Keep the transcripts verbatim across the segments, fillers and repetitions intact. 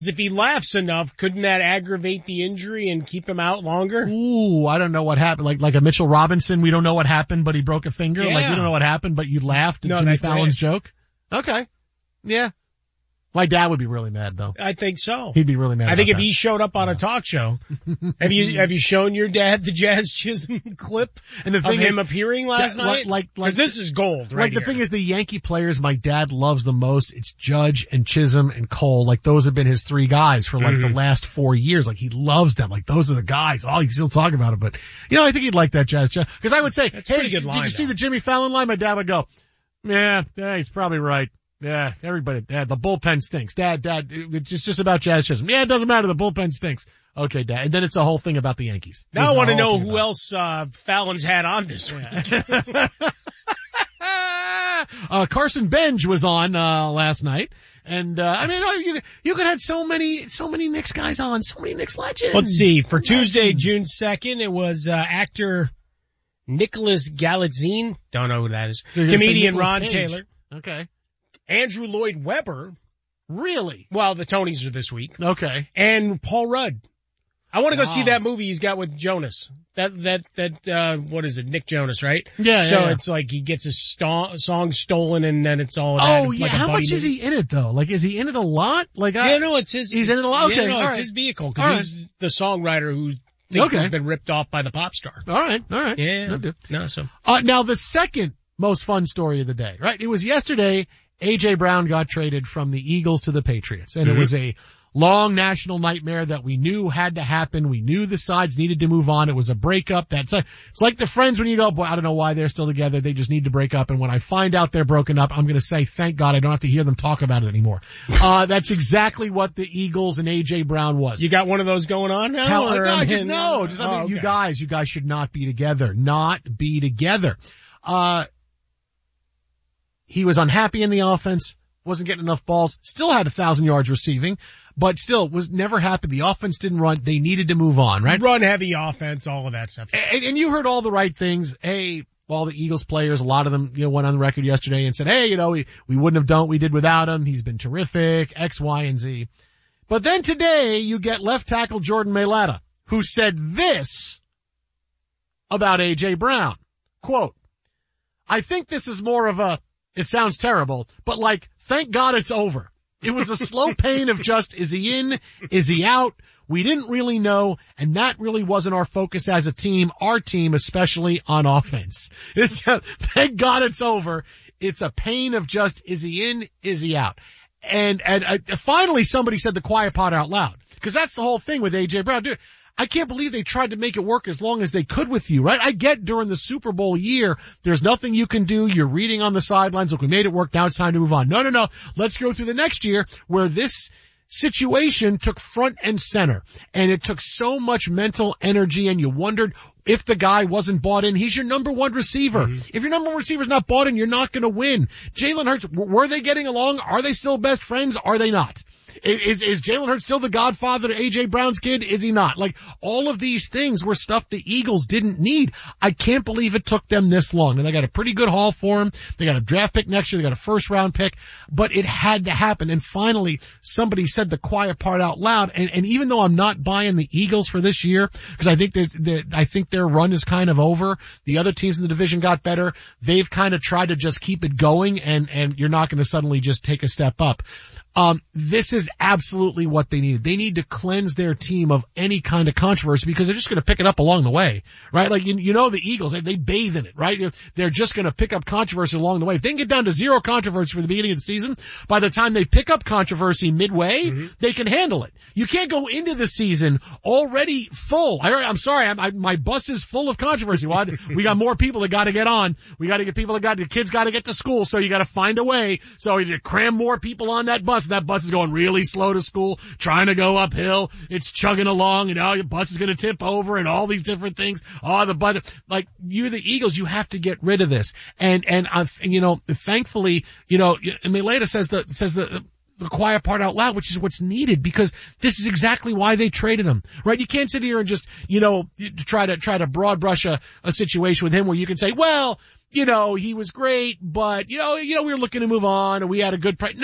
If he laughs enough, couldn't that aggravate the injury and keep him out longer? Ooh, I don't know what happened. Like, like a Mitchell Robinson, we don't know what happened, but he broke a finger. Yeah. Like, we don't know what happened, but you laughed at No, Jimmy that's Fallon's it. joke? Okay. Yeah. My dad would be really mad though. I think so. He'd be really mad. I think about if that. he showed up on a talk show, have you have you shown your dad the Jazz Chisholm clip and the of thing him is, appearing last Ja- night? Like, like, Because this is gold, right Like the here. thing is, the Yankee players my dad loves the most, it's Judge and Chisholm and Cole. Like those have been his three guys for like Mm-hmm. the last four years. Like he loves them. Like those are the guys. Oh, you can still talk about it, but you know, I think he'd like that Jazz. Because I would say, That's a hey, pretty good did line, you see though. the Jimmy Fallon line? My dad would go, yeah, yeah, he's probably right. Yeah, everybody, Dad, the bullpen stinks. Dad, Dad, it's just, just about Jazz Chisholm. Yeah, it doesn't matter. The bullpen stinks. Okay, Dad. And then it's a whole thing about the Yankees. Now There's I a want to whole know thing who about it. else uh, Fallon's had on this week. uh, Carson Benj was on, uh, last night. And, uh, I mean, you, you could have so many, so many Knicks guys on, so many Knicks legends. Let's see. For Tuesday, Legends. June second, it was uh, actor Nicholas Galitzine. Don't know who that is. You're gonna say Comedian Nicolas Ron Cage. Taylor. Okay. Andrew Lloyd Webber. Really? Well, the Tonys are this week. Okay. And Paul Rudd. I want to go Wow. see that movie he's got with Jonas. That, that, that, uh, what is it? Nick Jonas, right? Yeah, So yeah, yeah. it's like he gets his sto- song stolen and then it's all that. Oh, like yeah. a How buddy much is movie. he in it though? Like, is he in it a lot? Like, I, Yeah, no, it's his. He's in it a lot? Okay, Yeah, no, all it's right. his vehicle All because right. he's the songwriter who thinks Okay. he's been ripped off by the pop star. all right, all right. Yeah. No, do. No, so. Uh, now the second most fun story of the day, right? It was yesterday. A J Brown got traded from the Eagles to the Patriots, and Mm-hmm. it was a long national nightmare that we knew had to happen. We knew the sides needed to move on. It was a breakup. That's a, it's like the friends when you go, boy, I don't know why they're still together. They just need to break up. And when I find out they're broken up, I'm going to say, thank God I don't have to hear them talk about it anymore. Uh, that's exactly what the Eagles and A J Brown was. You got one of those going on now? Hell, or no, I'm just hitting- no. Just, I mean, Oh, you okay. guys, you guys should not be together. Not be together. Uh, he was unhappy in the offense, wasn't getting enough balls, still had a thousand yards receiving, but still was never happy. The offense didn't run. They needed to move on, right? Run heavy offense, all of that stuff. And, and you heard all the right things. Hey, all the Eagles players, a lot of them, you know, went on the record yesterday and said, hey, you know, we, we wouldn't have done what we did without him. He's been terrific, X, Y, and Z. But then today you get left tackle Jordan Mailata, who said this about A J Brown. Quote, I think this is more of a, it sounds terrible, but like, thank God it's over. It was a slow pain of just, is he in? Is he out? We didn't really know, and that really wasn't our focus as a team, our team, especially on offense. It's, thank God it's over. It's a pain of just, is he in? Is he out? And, and uh, finally somebody said the quiet part out loud. Cause that's the whole thing with A J Brown. Dude, I can't believe they tried to make it work as long as they could with you, right? I get during the Super Bowl year, there's nothing you can do. You're reading on the sidelines. Look, we made it work. Now it's time to move on. No, no, no. Let's go through the next year where this situation took front and center, and it took so much mental energy, and you wondered if the guy wasn't bought in. He's your number one receiver. Mm-hmm. If your number one receiver's not bought in, you're not going to win. Jalen Hurts, were they getting along? Are they still best friends? Are they not? Is, is Jalen Hurts still the godfather to A J Brown's kid? Is he not? Like, all of these things were stuff the Eagles didn't need. I can't believe it took them this long. And they got a pretty good haul for him. They got a draft pick next year. They got a first round pick. But it had to happen. And finally, somebody said the quiet part out loud. And, and even though I'm not buying the Eagles for this year, because I think there's, I think their run is kind of over. The other teams in the division got better. They've kind of tried to just keep it going, and, and you're not going to suddenly just take a step up. Um, this is absolutely what they needed. They need to cleanse their team of any kind of controversy, because they're just going to pick it up along the way, right? Like, you, you know, the Eagles, they, they bathe in it, right? They're, they're just going to pick up controversy along the way. If they can get down to zero controversy for the beginning of the season, by the time they pick up controversy midway, mm-hmm. they can handle it. You can't go into the season already full. I, I'm sorry, I, I, my bus is full of controversy. Well, we got more people that got to get on. We got to get people that got, the kids got to get to school, so you got to find a way. So you cram more people on that bus. That bus is going really slow to school, trying to go uphill. It's chugging along, and oh, your bus is going to tip over, and all these different things. Oh, the bus, like, you're the Eagles, you have to get rid of this. And, and, uh, you know, thankfully, you know, Mailata says the, says the, the quiet part out loud, which is what's needed, because this is exactly why they traded him, right? You can't sit here and just, you know, try to, try to broad brush a, a situation with him where you can say, well, you know, he was great, but, you know, you know, we were looking to move on, and we had a good price. No,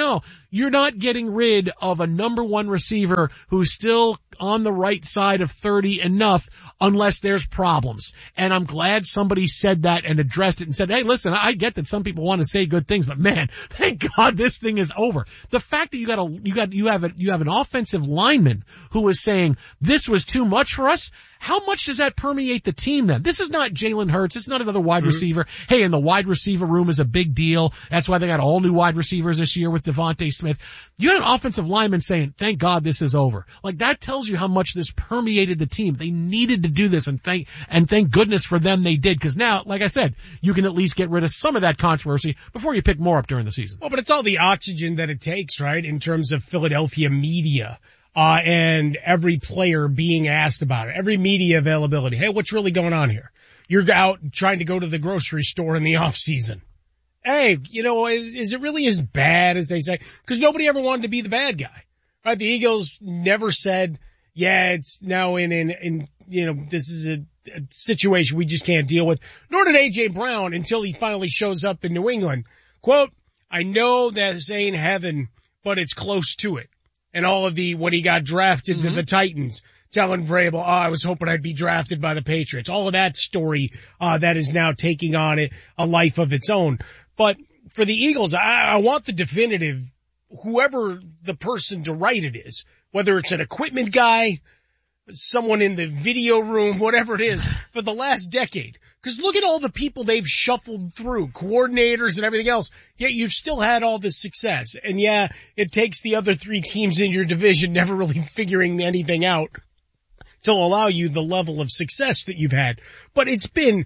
you're not getting rid of a number one receiver who's still on the right side of thirty enough unless there's problems. And I'm glad somebody said that and addressed it and said, hey, listen, I get that some people want to say good things, but man, thank God this thing is over. The fact that you got a, you got, you have a, you have an offensive lineman who is saying this was too much for us. How much does that permeate the team then? This is not Jalen Hurts. It's not another wide mm-hmm. receiver. Hey, and the wide receiver room is a big deal. That's why they got all new wide receivers this year with Devontae Smith. You had an offensive lineman saying, thank God this is over. Like, that tells you how much this permeated the team. They needed to do this, and thank, and thank goodness for them they did. Cause now, like I said, you can at least get rid of some of that controversy before you pick more up during the season. Well, but it's all the oxygen that it takes, right? In terms of Philadelphia media. Uh, and every player being asked about it, every media availability. Hey, what's really going on here? You're out trying to go to the grocery store in the off season. Hey, you know, is, is it really as bad as they say? Because nobody ever wanted to be the bad guy, right? The Eagles never said, yeah, it's now in, in, in, you know, this is a, a situation we just can't deal with. Nor did A J Brown until he finally shows up in New England. Quote, I know that this ain't heaven, but it's close to it. And all of the, when he got drafted mm-hmm. to the Titans, telling Vrabel, oh, I was hoping I'd be drafted by the Patriots. All of that story, uh, that is now taking on it, a life of its own. But for the Eagles, I, I want the definitive, whoever the person to write it is, whether it's an equipment guy, someone in the video room, whatever it is, for the last decade. Because look at all the people they've shuffled through, coordinators and everything else, yet you've still had all this success. And yeah, it takes the other three teams in your division never really figuring anything out to allow you the level of success that you've had. But it's been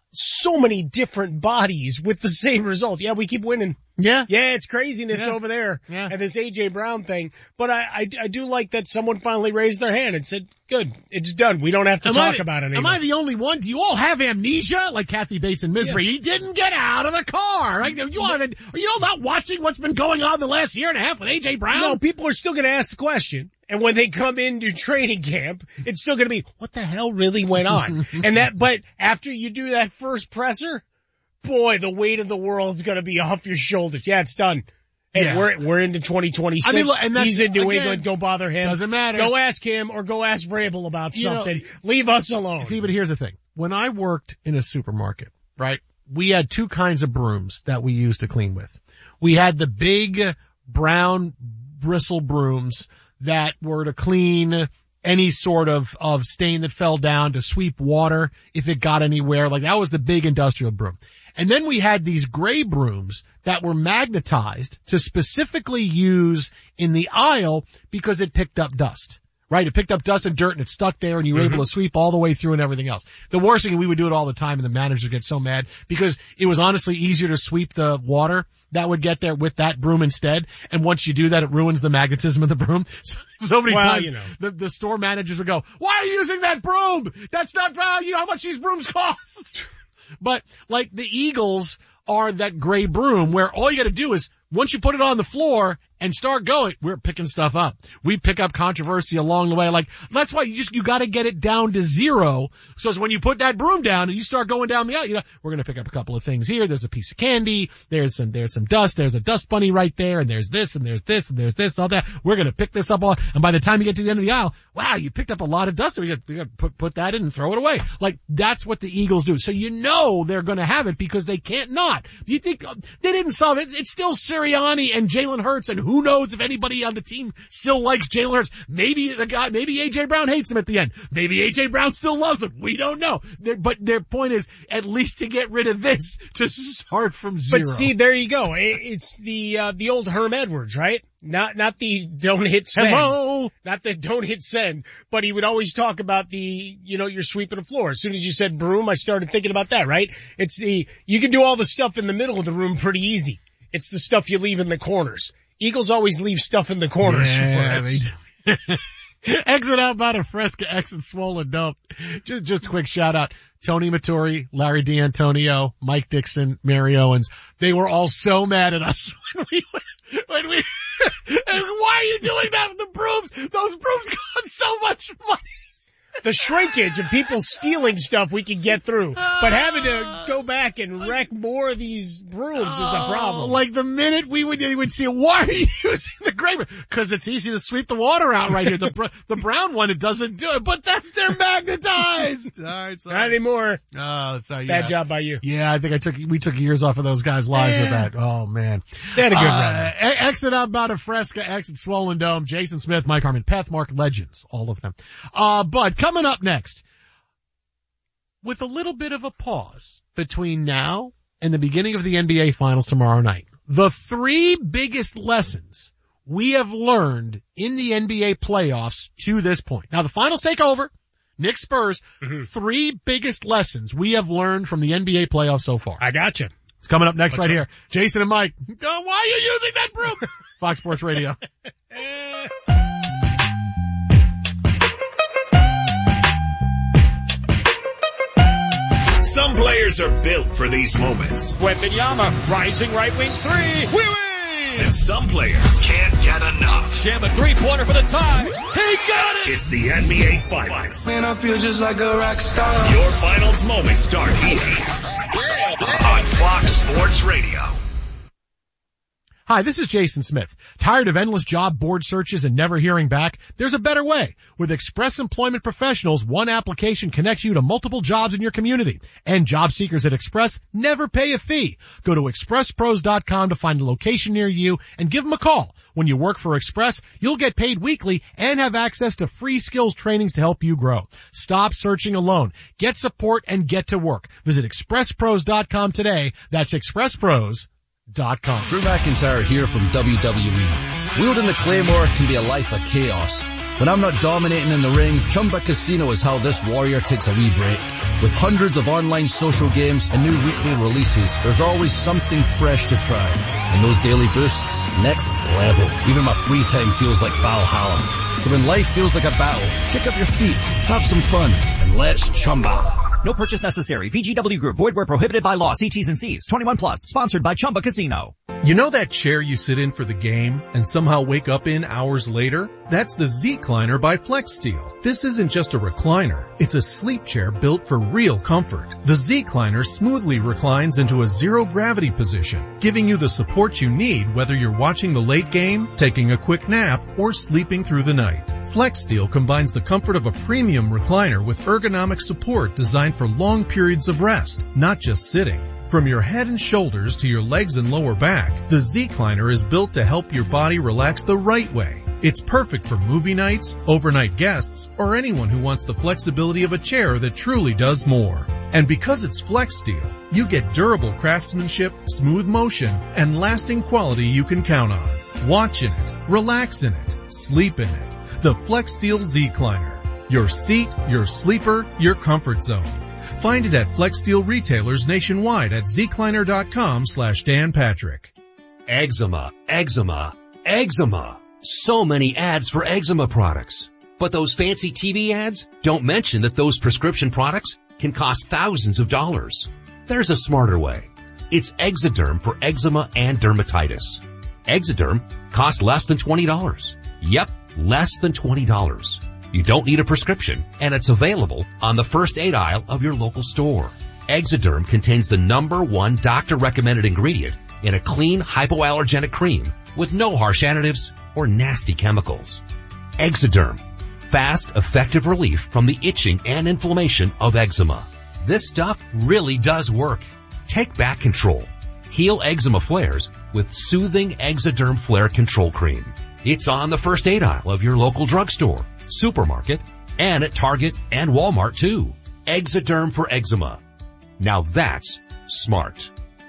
so many different bodies with the same result. Yeah, we keep winning. Yeah. Yeah, it's craziness yeah. over there. Yeah. And this A J Brown thing. But I, I, I do like that someone finally raised their hand and said, good, it's done. We don't have to am talk I, about it anymore. Am I the only one? Do you all have amnesia? Like Kathy Bates and Misery. Yeah. He didn't get out of the car. Right? You all are you all not watching what's been going on the last year and a half with A J Brown? No, people are still going to ask the question. And when they come into training camp, it's still going to be, what the hell really went on? And that, but after you do that first presser, boy, the weight of the world is going to be off your shoulders. Yeah, it's done. Hey, yeah. we're, we're into twenty twenty-six. I mean, look, and he's in New again, England. Don't bother him. Doesn't matter. Go ask him or go ask Vrabel about you something. Know, Leave us alone. See, but here's the thing. When I worked in a supermarket, right, we had two kinds of brooms that we used to clean with. We had the big brown bristle brooms that were to clean any sort of, of stain that fell down, to sweep water if it got anywhere. Like, that was the big industrial broom. And then we had these gray brooms that were magnetized to specifically use in the aisle because it picked up dust. Right? It picked up dust and dirt and it stuck there and you were mm-hmm. able to sweep all the way through and everything else. The worst thing, we would do it all the time and the managers get so mad because it was honestly easier to sweep the water that would get there with that broom instead. And once you do that, it ruins the magnetism of the broom. So, so many well, times you know. the, the store managers would go, why are you using that broom? That's not value. You know how much these brooms cost? But like the Eagles are that gray broom where all you got to do is once you put it on the floor and start going, we're picking stuff up. We pick up controversy along the way. Like, that's why you just, you gotta get it down to zero. So as when you put that broom down and you start going down the aisle, you know, we're gonna pick up a couple of things here. There's a piece of candy. There's some, there's some dust. There's a dust bunny right there. And there's this and there's this and there's this and all that. We're gonna pick this up all. And by the time you get to the end of the aisle, wow, you picked up a lot of dust. So we got, we got to put, put that in and throw it away. Like, that's what the Eagles do. So you know they're gonna have it because they can't not. You think, they didn't solve it. It's still Sirianni and Jalen Hurts, and who knows if anybody on the team still likes Jalen Hurts. Maybe the guy, maybe A J Brown hates him at the end. Maybe A J Brown still loves him. We don't know. They're, but their point is at least to get rid of this, to start from zero. But see, there you go. It's the, uh, the old Herm Edwards, right? Not, not the don't hit send. Hello. Not the don't hit send, but he would always talk about the, you know, you're sweeping the floor. As soon as you said broom, I started thinking about that, right? It's the, you can do all the stuff in the middle of the room pretty easy. It's the stuff you leave in the corners. Eagles always leave stuff in the corners. Yeah, they do. Exit out about a Fresca, exit swollen dump. Just, just a quick shout out. Tony Mattori, Larry D'Antonio, Mike Dixon, Mary Owens. They were all so mad at us when we, when we, and why are you doing that with the brooms? Those brooms cost so much money. the shrinkage of people stealing stuff we can get through. But having to go back and wreck more of these brooms is a problem. Like the minute we would, we would see, why are you using the gray one? Because it's easy to sweep the water out right here. The br- the brown one, it doesn't do it, but that's their magnetized. All right, sorry. Not anymore. Oh, sorry. Bad yeah. job by you. Yeah, I think I took, we took years off of those guys' lives with that. Oh man. They had a good uh, run. Exit out out of Fresca, exit Swollen Dome, Jason Smith, Mike Harmon, Peth, Mark, legends, all of them. Uh, but coming up next, with a little bit of a pause between now and the beginning of the N B A Finals tomorrow night, the three biggest lessons we have learned in the N B A playoffs to this point. Now the finals take over. Knicks Spurs, mm-hmm. three biggest lessons we have learned from the N B A playoffs so far. I gotcha. It's coming up next What's right up? here. Jason and Mike. Oh, why are you using that broom? Fox Sports Radio. Some players are built for these moments. Wembanyama, rising right wing three. Wee wee! And some players can't get enough. Jam a three-pointer for the tie. He got it! It's the N B A Finals. Man, I feel just like a rock star. Your finals moments start here on Fox Sports Radio. Hi, this is Jason Smith. Tired of endless job board searches and never hearing back? There's a better way. With Express Employment Professionals, one application connects you to multiple jobs in your community. And job seekers at Express never pay a fee. Go to express pros dot com to find a location near you and give them a call. When you work for Express, you'll get paid weekly and have access to free skills trainings to help you grow. Stop searching alone. Get support and get to work. Visit express pros dot com today. That's express pros dot com. Drew McIntyre here from W W E. Wielding the Claymore can be a life of chaos. When I'm not dominating in the ring, Chumba Casino is how this warrior takes a wee break. With hundreds of online social games and new weekly releases, there's always something fresh to try. And those daily boosts, next level. Even my free time feels like Valhalla. So when life feels like a battle, kick up your feet, have some fun, and let's Chumba. No purchase necessary. V G W Group. Void where prohibited by law. See T's and C's. twenty-one plus. Sponsored by Chumba Casino. You know that chair you sit in for the game and somehow wake up in hours later? That's the Z-Cliner by FlexSteel. This isn't just a recliner. It's a sleep chair built for real comfort. The Z-Cliner smoothly reclines into a zero-gravity position, giving you the support you need whether you're watching the late game, taking a quick nap, or sleeping through the night. FlexSteel combines the comfort of a premium recliner with ergonomic support designed for long periods of rest, not just sitting. From your head and shoulders to your legs and lower back, the Z-Cliner is built to help your body relax the right way. It's perfect for movie nights, overnight guests, or anyone who wants the flexibility of a chair that truly does more. And because it's FlexSteel, you get durable craftsmanship, smooth motion, and lasting quality you can count on. Watch in it, relax in it, sleep in it. The FlexSteel Z-Cliner. Your seat, your sleeper, your comfort zone. Find it at FlexSteel retailers nationwide at zcliner.com slash Dan Patrick. Eczema, eczema, eczema. So many ads for eczema products. But those fancy T V ads don't mention that those prescription products can cost thousands of dollars. There's a smarter way. It's Exoderm for eczema and dermatitis. Exoderm costs less than twenty dollars. Yep, less than twenty dollars. You don't need a prescription, and it's available on the first aid aisle of your local store. Exoderm contains the number one doctor-recommended ingredient in a clean, hypoallergenic cream with no harsh additives or nasty chemicals. Exoderm. Fast, effective relief from the itching and inflammation of eczema. This stuff really does work. Take back control. Heal eczema flares with soothing Exoderm Flare Control Cream. It's on the first aid aisle of your local drugstore, supermarket, and at Target and Walmart too. Exoderm for eczema. Now that's smart.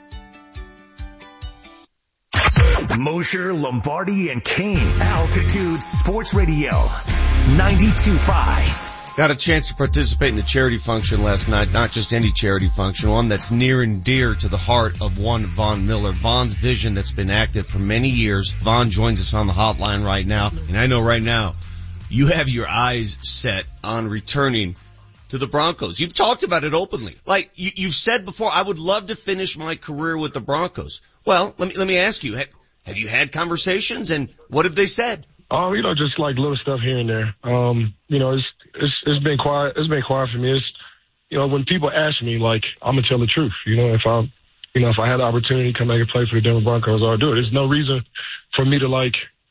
Mosher, Lombardi, and Kane. Altitude Sports Radio. ninety-two point five. Got a chance to participate in the charity function last night. Not just any charity function, one that's near and dear to the heart of one Von Miller. Von's vision that's been active for many years. Von joins us on the hotline right now. And I know right now, you have your eyes set on returning to the Broncos. You've talked about it openly. Like, you, you've said before, I would love to finish my career with the Broncos. Well, let me, let me ask you, have, have you had conversations, and what have they said? Oh, you know, just like little stuff here and there. Um, you know, it's it's it's been quiet. It's been quiet for me. It's, you know, when people ask me, like, I'm gonna tell the truth. You know, if I, you know, if I had the opportunity to come back and play for the Denver Broncos, I'll do it. There's no reason for me to like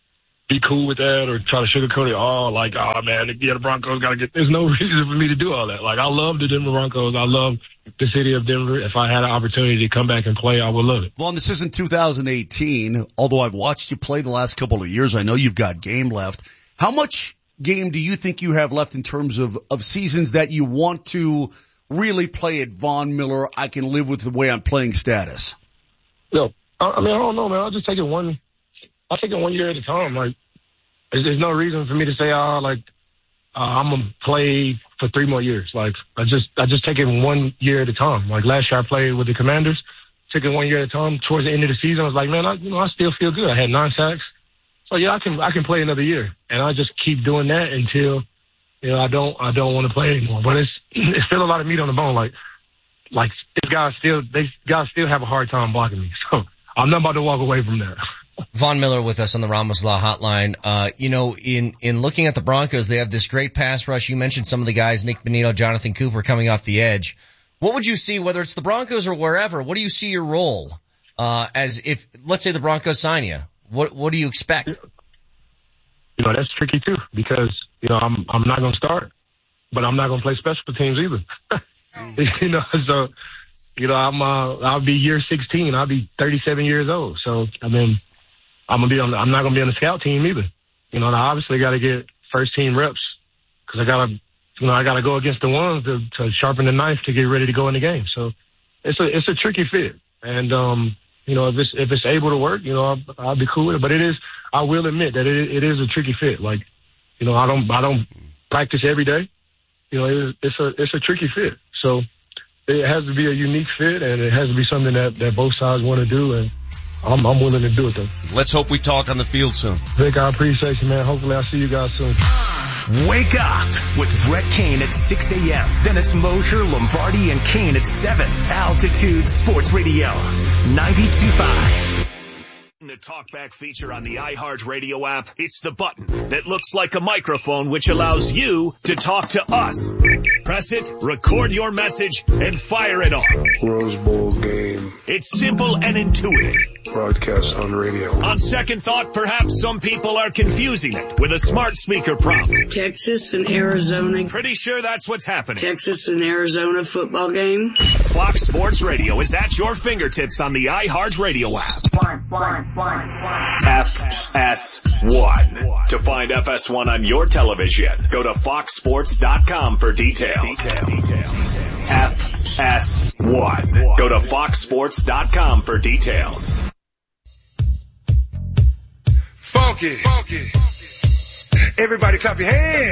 be cool with that or try to sugarcoat it. Oh, like, oh man, yeah, the Broncos gotta get. There's no reason for me to do all that. Like, I love the Denver Broncos. I love the city of Denver. If I had an opportunity to come back and play, I would love it. Vaughn, this isn't two thousand eighteen. Although I've watched you play the last couple of years, I know you've got game left. How much game do you think you have left in terms of, of seasons that you want to really play at Von Miller, I can live with the way I'm playing status? No, I, I mean, I don't know, man. I'll just take it one, I'll take it one year at a time. Like, there's, there's no reason for me to say, oh, like, uh, I'm going to play for three more years. Like, I just, I just take it one year at a time. Like, last year I played with the Commanders, took it one year at a time. Towards the end of the season, I was like, man, I, you know, I still feel good. I had nine sacks. So yeah, I can, I can play another year. And I just keep doing that until, you know, I don't, I don't want to play anymore. But it's, it's still a lot of meat on the bone. Like, like these guys still, they guys still have a hard time blocking me. So I'm not about to walk away from that. Von Miller with us on the Ramos Law Hotline. Uh, you know, in, in looking at the Broncos, they have this great pass rush. You mentioned some of the guys, Nick Bonito, Jonathan Cooper coming off the edge. What would you see, whether it's the Broncos or wherever, what do you see your role, uh, as if, let's say the Broncos sign you? What, what do you expect? You know, that's tricky too, because, you know, I'm, I'm not going to start, but I'm not going to play special teams either. You know, so, you know, I'm, uh, I'll be year sixteen. I'll be thirty-seven years old. So, I mean, I'm going to be on, the, I'm not going to be on the scout team either. You know, and I obviously got to get first team reps because I got to, you know, I got to go against the ones to, to sharpen the knife to get ready to go in the game. So it's a, it's a tricky fit. And, um, you know, if it's, if it's able to work, you know, I'll, I'll be cool with it. But it is, I will admit that it, it is a tricky fit. Like, you know, I don't, I don't practice every day. You know, it, it's a, it's a tricky fit. So it has to be a unique fit, and it has to be something that, that both sides want to do. And I'm, I'm willing to do it though. Let's hope we talk on the field soon. Vic, I appreciate you, man. Hopefully I'll see you guys soon. Wake up with Brett Kane at six a.m. Then it's Mosher, Lombardi, and Kane at seven. Altitude Sports Radio, ninety-two point five. The TalkBack feature on the iHeartRadio app. It's the button that looks like a microphone, which allows you to talk to us. Press it, record your message, and fire it off. Rose Bowl game. It's simple and intuitive. Broadcast on radio. On second thought, perhaps some people are confusing it with a smart speaker prompt. Texas and Arizona. Pretty sure that's what's happening. Texas and Arizona football game. Fox Sports Radio is at your fingertips on the iHeartRadio app. One, one, one, one. F S one. To find F S one on your television, go to fox sports dot com for details. Details. F S one. Go to fox sports dot com for details. Funky. Funky. Everybody clap your hands.